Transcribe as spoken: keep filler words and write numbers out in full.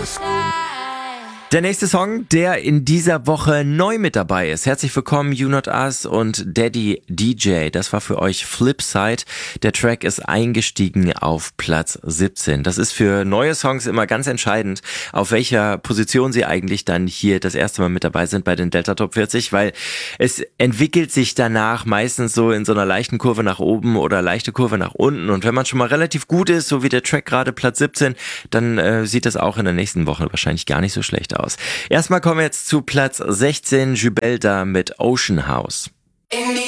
Der nächste Song, der in dieser Woche neu mit dabei ist. Herzlich willkommen, You Not Us und Daddy D J. Das war für euch Flipside. Der Track ist eingestiegen auf Platz siebzehn. Das ist für neue Songs immer ganz entscheidend, auf welcher Position sie eigentlich dann hier das erste Mal mit dabei sind bei den Delta Top vierzig, weil es entwickelt sich danach meistens so in so einer leichten Kurve nach oben oder leichte Kurve nach unten. Und wenn man schon mal relativ gut ist, so wie der Track gerade Platz siebzehn, dann äh, sieht das auch in der nächsten Woche wahrscheinlich gar nicht so schlecht aus. Aus. Erstmal kommen wir jetzt zu Platz sechzehn, Jubelda mit Ocean House. In